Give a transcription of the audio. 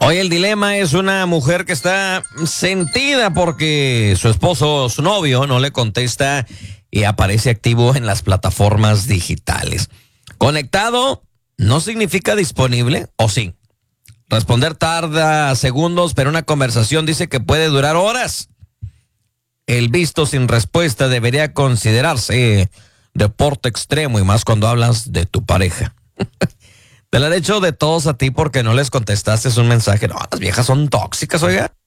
Hoy el dilema es una mujer que está sentida porque su esposo, su novio, no le contesta y aparece activo en las plataformas digitales. Conectado no significa disponible, ¿o sí? Responder tarda segundos, pero una conversación dice que puede durar horas. El visto sin respuesta debería considerarse deporte extremo y más cuando hablas de tu pareja. Te lo han hecho de todos a ti porque no les contestaste un mensaje. No, las viejas son tóxicas, oiga.